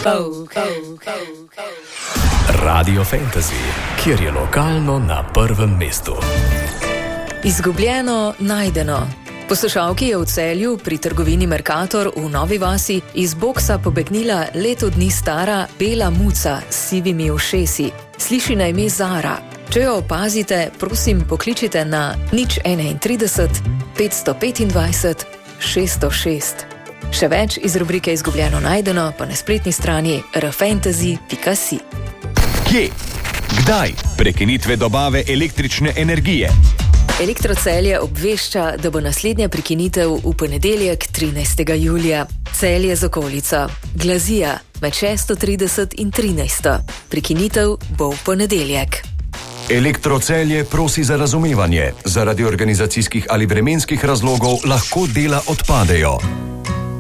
Radio Fantasy, kjer je lokalno na prvem mestu. Izgubljeno, najdeno. Poslušalki je v Celju pri trgovini Mercator v Novi vasi iz boksa pobegnila leto dni stara bela muca s sivimi ušesi. Sliši na ime Zara. Če jo opazite, prosim pokličite na 031 525 606. Še več iz rubrike Izgubljeno najdeno pa na spletni strani rfantasy.si. Kje? Kdaj? Prekinitve dobave električne energije. Elektrocelje obvešča, da bo naslednja prekinitev v ponedeljek 13. julija. Celje z okolico. Glazija med 6:30 in 13. Prekinitev bo v ponedeljek. Elektrocelje prosi za razumevanje. Zaradi organizacijskih ali vremenskih razlogov lahko dela odpadejo.